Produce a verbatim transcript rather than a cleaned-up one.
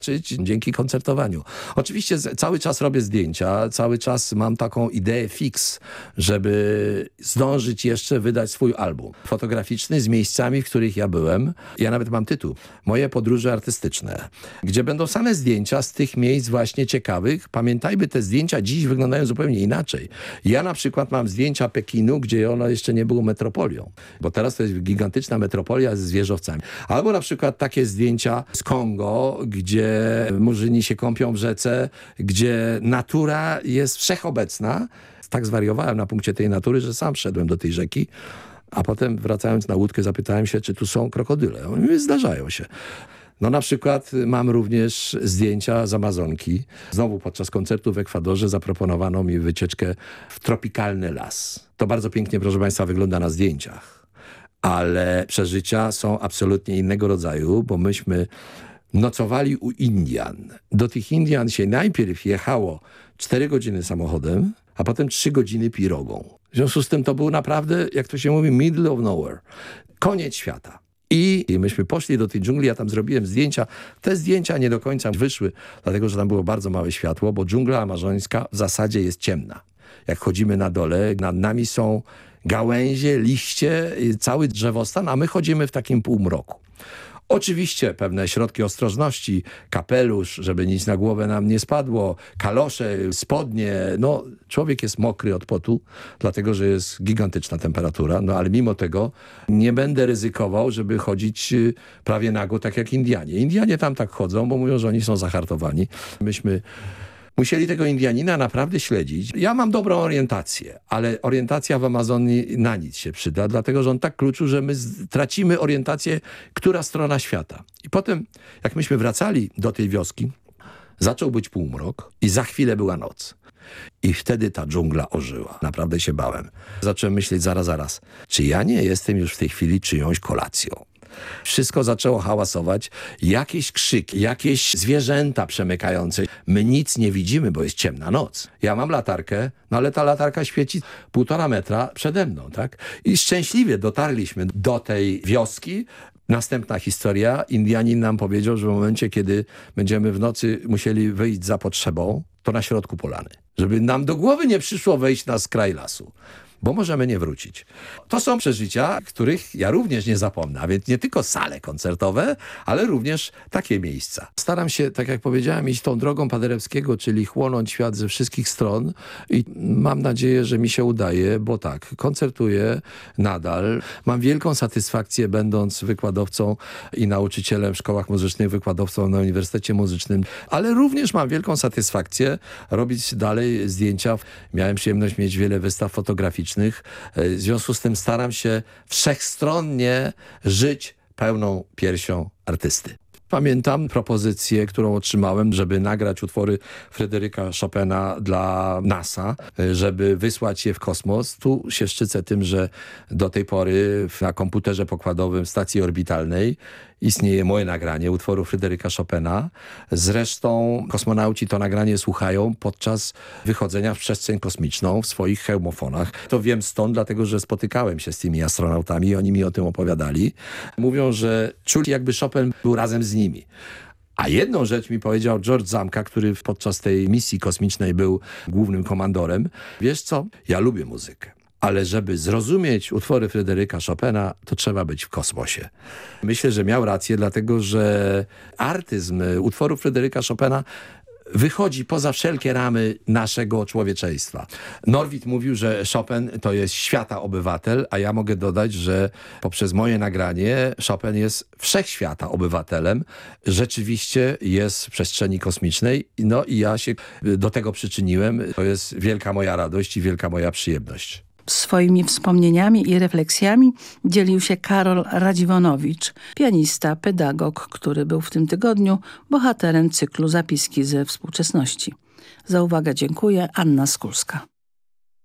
czy dzięki koncertowaniu. Oczywiście cały czas robię zdjęcia, cały czas mam taką ideę fix, żeby zdążyć jeszcze wydać swój album fotograficzny z miejscami, w których ja byłem. Ja nawet mam tytuł. Moje podróże artystyczne, gdzie będą same zdjęcia z tych miejsc właśnie ciekawych. Pamiętajmy, te zdjęcia dziś wyglądają zupełnie inaczej. Ja na przykład mam zdjęcia Pekinu, gdzie ono jeszcze nie było metropolią, bo teraz to jest gigantyczna metropolia z wieżowcami. Albo na przykład takie zdjęcia z Kongo, gdzie murzyni się kąpią w rzece, gdzie natura jest wszechobecna. Tak zwariowałem na punkcie tej natury, że sam szedłem do tej rzeki, a potem wracając na łódkę zapytałem się, czy tu są krokodyle. Oni mówią, zdarzają się. No na przykład mam również zdjęcia z Amazonki. Znowu podczas koncertu w Ekwadorze zaproponowano mi wycieczkę w tropikalny las. To bardzo pięknie, proszę państwa, wygląda na zdjęciach. Ale przeżycia są absolutnie innego rodzaju, bo myśmy nocowali u Indian. Do tych Indian się najpierw jechało cztery godziny samochodem, a potem trzy godziny pirogą. W związku z tym to był naprawdę, jak to się mówi, middle of nowhere. Koniec świata. I myśmy poszli do tej dżungli, ja tam zrobiłem zdjęcia. Te zdjęcia nie do końca wyszły, dlatego że tam było bardzo małe światło, bo dżungla amazońska w zasadzie jest ciemna. Jak chodzimy na dole, nad nami są gałęzie, liście, cały drzewostan, a my chodzimy w takim półmroku. Oczywiście pewne środki ostrożności, kapelusz, żeby nic na głowę nam nie spadło, kalosze, spodnie. No, człowiek jest mokry od potu, dlatego że jest gigantyczna temperatura, no ale mimo tego nie będę ryzykował, żeby chodzić prawie nago, tak jak Indianie. Indianie tam tak chodzą, bo mówią, że oni są zahartowani. Myśmy musieli tego Indianina naprawdę śledzić. Ja mam dobrą orientację, ale orientacja w Amazonii na nic się przyda, dlatego że on tak kluczył, że my tracimy orientację, która strona świata. I potem, jak myśmy wracali do tej wioski, zaczął być półmrok i za chwilę była noc. I wtedy ta dżungla ożyła. Naprawdę się bałem. Zacząłem myśleć, zaraz, zaraz, czy ja nie jestem już w tej chwili czyjąś kolacją? Wszystko zaczęło hałasować, jakieś krzyki, jakieś zwierzęta przemykające. My nic nie widzimy, bo jest ciemna noc. Ja mam latarkę, no ale ta latarka świeci półtora metra przede mną, tak? I szczęśliwie dotarliśmy do tej wioski. Następna historia. Indianin nam powiedział, że w momencie, kiedy będziemy w nocy musieli wyjść za potrzebą, to na środku polany. Żeby nam do głowy nie przyszło wejść na skraj lasu, bo możemy nie wrócić. To są przeżycia, których ja również nie zapomnę, a więc nie tylko sale koncertowe, ale również takie miejsca. Staram się, tak jak powiedziałem, iść tą drogą Paderewskiego, czyli chłonąć świat ze wszystkich stron i mam nadzieję, że mi się udaje, bo tak, koncertuję nadal. Mam wielką satysfakcję, będąc wykładowcą i nauczycielem w szkołach muzycznych, wykładowcą na Uniwersytecie Muzycznym, ale również mam wielką satysfakcję robić dalej zdjęcia. Miałem przyjemność mieć wiele wystaw fotograficznych. W związku z tym staram się wszechstronnie żyć pełną piersią artysty. Pamiętam propozycję, którą otrzymałem, żeby nagrać utwory Fryderyka Chopina dla NASA, żeby wysłać je w kosmos. Tu się szczycę tym, że do tej pory na komputerze pokładowym stacji orbitalnej istnieje moje nagranie utworu Fryderyka Chopina. Zresztą kosmonauci to nagranie słuchają podczas wychodzenia w przestrzeń kosmiczną w swoich hełmofonach. To wiem stąd, dlatego że spotykałem się z tymi astronautami i oni mi o tym opowiadali. Mówią, że czuli, jakby Chopin był razem z nimi. A jedną rzecz mi powiedział George Zamka, który podczas tej misji kosmicznej był głównym komandorem. Wiesz co? Ja lubię muzykę. Ale żeby zrozumieć utwory Fryderyka Chopina, to trzeba być w kosmosie. Myślę, że miał rację, dlatego że artyzm utworów Fryderyka Chopina wychodzi poza wszelkie ramy naszego człowieczeństwa. Norwid mówił, że Chopin to jest świata obywatel, a ja mogę dodać, że poprzez moje nagranie Chopin jest wszechświata obywatelem. Rzeczywiście jest w przestrzeni kosmicznej. No i ja się do tego przyczyniłem. To jest wielka moja radość i wielka moja przyjemność. Swoimi wspomnieniami i refleksjami dzielił się Karol Radziwonowicz, pianista, pedagog, który był w tym tygodniu bohaterem cyklu Zapiski ze współczesności. Za uwagę dziękuję, Anna Skulska.